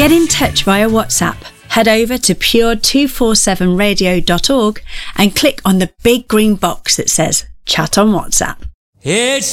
Get in touch via WhatsApp. Head over to pure247radio.org and click on the big green box that says Chat on WhatsApp. It's